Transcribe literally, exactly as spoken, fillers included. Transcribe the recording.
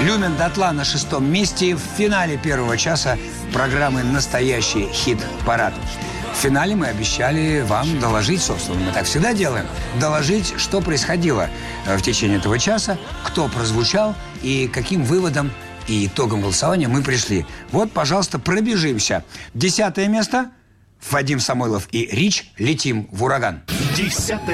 Люмен дотла на шестом месте в финале первого часа программы «Настоящий хит-парад». В финале мы обещали вам доложить, собственно, мы так всегда делаем, доложить, что происходило в течение этого часа, кто прозвучал и каким выводом и итогом голосования мы пришли. Вот, пожалуйста, пробежимся. Десятое место. Вадим Самойлов и Рич «Летим в ураган». Десятое